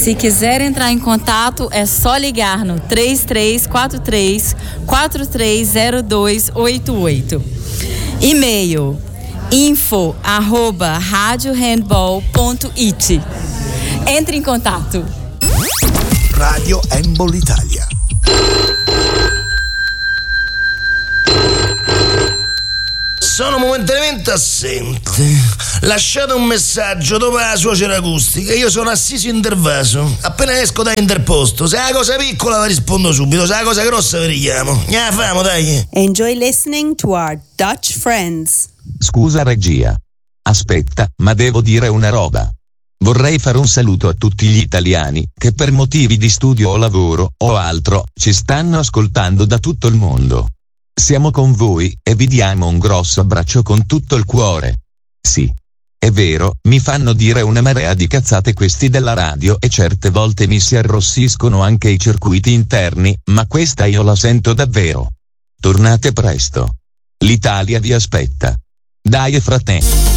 Se quiser entrar em contato, é só ligar no 3343-430288. E-mail info@radiohandball.it. Entre em contato. Radio Handball Italia. Sono momentaneamente assente. Lasciate un messaggio dopo la suocera acustica. Io sono assiso intervaso. Appena esco da interposto, se è una cosa piccola vi rispondo subito, se è una cosa grossa vi richiamo. Ne famo, dai. Enjoy listening to our Dutch friends. Scusa regia. Aspetta, ma devo dire una roba. Vorrei fare un saluto a tutti gli italiani che per motivi di studio o lavoro o altro ci stanno ascoltando da tutto il mondo. Siamo con voi e vi diamo un grosso abbraccio con tutto il cuore. Sì, è vero, mi fanno dire una marea di cazzate questi della radio e certe volte mi si arrossiscono anche i circuiti interni, ma questa io la sento davvero. Tornate presto. L'Italia vi aspetta. Dai frate.